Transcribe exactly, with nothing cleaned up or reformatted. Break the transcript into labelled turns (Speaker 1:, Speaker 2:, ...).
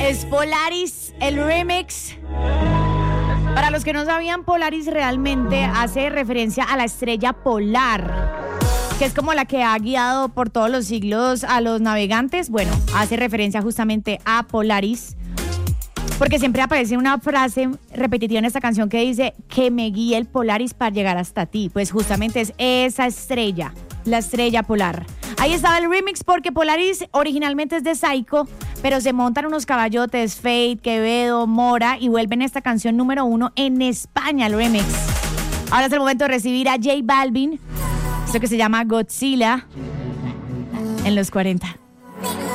Speaker 1: Es Polaris, el remix. Para los que no sabían, Polaris realmente hace referencia a la estrella polar, que es como la que ha guiado por todos los siglos a los navegantes. Bueno, hace referencia justamente a Polaris, porque siempre aparece una frase repetitiva en esta canción que dice que me guíe el Polaris para llegar hasta ti. Pues justamente es esa estrella, la estrella polar. Ahí estaba el remix, porque Polaris originalmente es de Psycho, pero se montan unos caballotes, Fate, Quevedo, Mora, y vuelven esta canción número uno en España, el remix. Ahora es el momento de recibir a J Balvin, esto que se llama Godzilla, en los cuarenta.